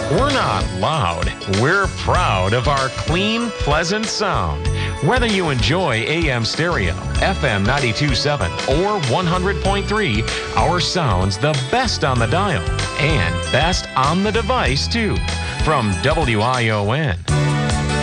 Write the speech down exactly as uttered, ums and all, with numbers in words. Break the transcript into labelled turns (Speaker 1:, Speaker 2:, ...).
Speaker 1: We're not loud. We're proud of our clean, pleasant sound. Whether you enjoy A M stereo, F M ninety-two point seven, or one hundred point three, our sound's the best on the dial and best on the device, too. From W I O N,